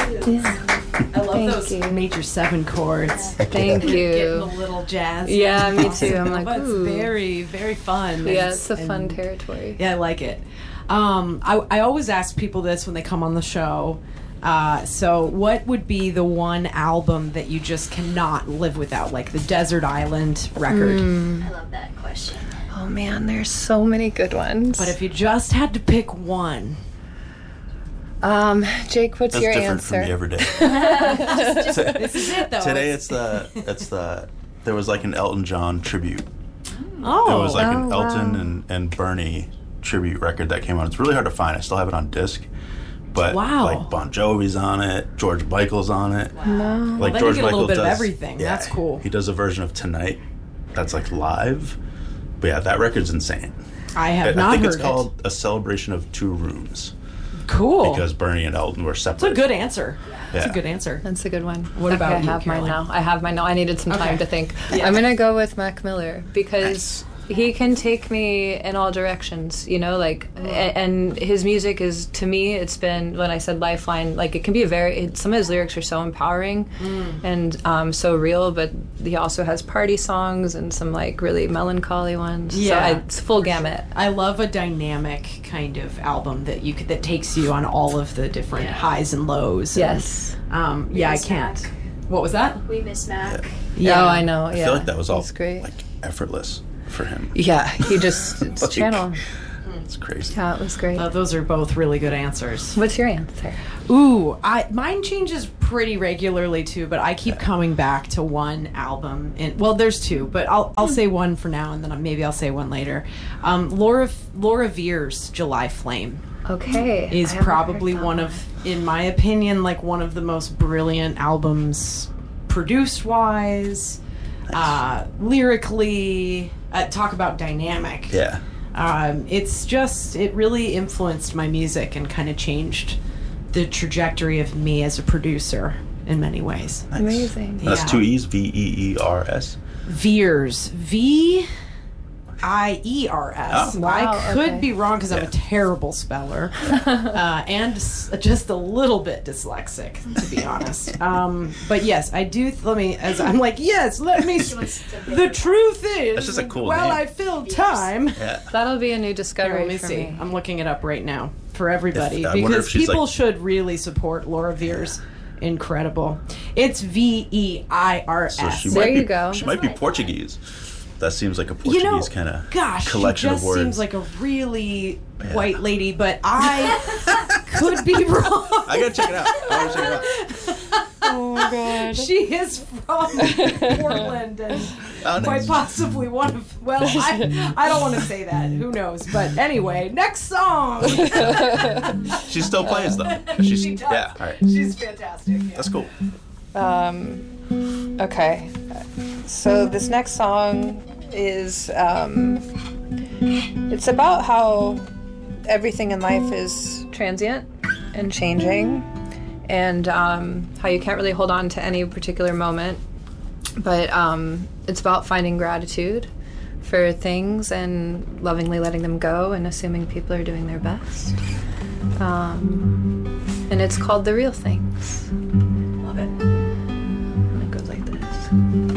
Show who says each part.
Speaker 1: Yeah.
Speaker 2: I love
Speaker 1: Thank
Speaker 2: those
Speaker 1: you.
Speaker 2: major 7 chords.
Speaker 1: Thank
Speaker 2: Getting
Speaker 1: you.
Speaker 2: a little jazz.
Speaker 1: Yeah, me too. I'm like,
Speaker 2: It's
Speaker 1: ooh.
Speaker 2: very, very fun.
Speaker 1: Yeah, it's a fun territory.
Speaker 2: Yeah, I like it. I always ask people this when they come on the show. So what would be the one album that you just cannot live without, like the Desert Island record?
Speaker 3: I love that question.
Speaker 1: Oh man, there's so many good ones.
Speaker 2: But if you just had to pick one.
Speaker 1: Jake, what's
Speaker 4: That's
Speaker 1: your
Speaker 4: different
Speaker 1: answer?
Speaker 4: for me every day.
Speaker 2: This is it, though.
Speaker 4: Today it's the there was like an Elton John tribute.
Speaker 2: Oh.
Speaker 4: It was like an
Speaker 1: wow.
Speaker 4: Elton and Bernie tribute record that came out. It's really hard to find. I still have it on disc. But
Speaker 2: Wow.
Speaker 4: like Bon Jovi's on it, George Michael's on it.
Speaker 1: No.
Speaker 4: Like
Speaker 2: then
Speaker 4: George
Speaker 2: you get a little
Speaker 4: Michael
Speaker 2: bit of
Speaker 4: does
Speaker 2: everything. That's cool.
Speaker 4: He does a version of Tonight that's like live. But yeah, that record's insane.
Speaker 2: I have not
Speaker 4: I think
Speaker 2: heard
Speaker 4: it's called A Celebration of Two Rooms
Speaker 2: it. Cool.
Speaker 4: because Bernie and Elton were
Speaker 2: It's
Speaker 4: separate.
Speaker 2: a good answer. It's a
Speaker 4: Yeah.
Speaker 2: good answer.
Speaker 1: That's a good one.
Speaker 2: What about
Speaker 1: I
Speaker 2: you,
Speaker 1: have mine
Speaker 2: Caroline?
Speaker 1: now. I have mine now. I needed some time
Speaker 2: Okay.
Speaker 1: to think.
Speaker 2: Yeah.
Speaker 1: I'm gonna go with Mac Miller because he can take me in all directions. You know, like, and his music is, to me, it's been, when I said lifeline, like it can be some of his lyrics are so empowering and so real. But he also has party songs and some like really melancholy ones.
Speaker 2: Yeah.
Speaker 1: So it's full gamut.
Speaker 2: I love a dynamic kind of album that that takes you on all of the different highs and lows.
Speaker 1: Yes.
Speaker 2: Yeah, I
Speaker 3: miss
Speaker 2: can't.
Speaker 3: Mac.
Speaker 2: What was that?
Speaker 3: We miss Mac.
Speaker 1: Yeah. Oh, I know.
Speaker 4: I
Speaker 1: Yeah.
Speaker 4: feel like that was all
Speaker 1: He's great.
Speaker 4: like effortless for him.
Speaker 1: Yeah. He just it's
Speaker 4: Like-
Speaker 1: channel.
Speaker 4: It's crazy.
Speaker 1: Yeah, it was great.
Speaker 2: Those are both really good answers.
Speaker 1: What's your answer?
Speaker 2: Ooh, mine changes pretty regularly too, but I keep coming back to one album. And well, there's two, but I'll say one for now, and then maybe I'll say one later. Laura Vere's "July Flame"
Speaker 1: Okay.
Speaker 2: is
Speaker 1: I haven't
Speaker 2: probably
Speaker 1: heard that
Speaker 2: one of, in my opinion, like one of the most brilliant albums, produced wise, lyrically. Talk about dynamic.
Speaker 4: Yeah.
Speaker 2: It really influenced my music and kind of changed the trajectory of me as a producer in many ways.
Speaker 4: Nice.
Speaker 1: Amazing.
Speaker 4: That's
Speaker 2: Yeah.
Speaker 4: 2 E's, Veers.
Speaker 2: Veers, Viers.
Speaker 4: Oh.
Speaker 1: Wow,
Speaker 2: I could
Speaker 1: okay.
Speaker 2: be wrong because I'm a
Speaker 4: Yeah.
Speaker 2: terrible speller and just a little bit dyslexic, to be honest. But yes, I do. Let me. As I'm like, yes. Let me. The truth is,
Speaker 4: That's just a cool
Speaker 2: well,
Speaker 4: name.
Speaker 2: I filled time.
Speaker 4: Yeah.
Speaker 1: That'll be a new
Speaker 2: Here,
Speaker 1: discovery
Speaker 2: let me
Speaker 1: for
Speaker 2: see.
Speaker 1: me.
Speaker 2: I'm looking it up right now for everybody
Speaker 4: I wonder
Speaker 2: because
Speaker 4: if she's
Speaker 2: people
Speaker 4: like-
Speaker 2: should really support Laura Veers. Incredible. It's Veir.
Speaker 4: So she
Speaker 1: There
Speaker 4: might
Speaker 1: you
Speaker 4: be,
Speaker 1: go.
Speaker 4: She might be Portuguese. That seems like a
Speaker 2: You know,
Speaker 4: Portuguese kind of
Speaker 2: gosh,
Speaker 4: collection
Speaker 2: she
Speaker 4: of
Speaker 2: just
Speaker 4: words.
Speaker 2: seems like a really white lady, but I could be wrong.
Speaker 4: I gotta check it out. I wanna check it out.
Speaker 1: Oh my god.
Speaker 2: She is from Portland and
Speaker 4: Oh,
Speaker 2: quite
Speaker 4: nice.
Speaker 2: possibly one of. Well, I don't want to say that. Who knows? But anyway, next song.
Speaker 4: She still plays though. She's,
Speaker 2: She does.
Speaker 4: Yeah. All right.
Speaker 2: She's fantastic. Yeah.
Speaker 4: That's cool.
Speaker 1: Okay. So this next song is it's about how everything in life is transient and changing, and how you can't really hold on to any particular moment, but it's about finding gratitude for things and lovingly letting them go and assuming people are doing their best. And it's called The Real Things.
Speaker 2: Love it.